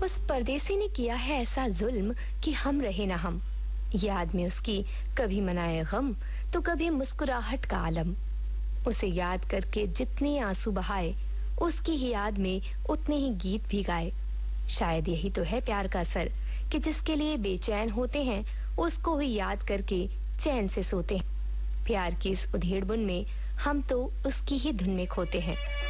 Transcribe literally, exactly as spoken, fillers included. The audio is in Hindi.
उस परदेसी ने किया है ऐसा जुल्म कि हम रहे ना हम। याद में उसकी कभी मनाए गम तो कभी मुस्कुराहट का आलम। उसे याद करके जितने आंसू बहाए, उसकी ही याद में उतने ही गीत भी गाए। शायद यही तो है प्यार का असर कि जिसके लिए बेचैन होते हैं उसको ही याद करके चैन से सोते हैं। प्यार की इस उधेड़बुन में हम तो उसकी ही धुन में खोते हैं।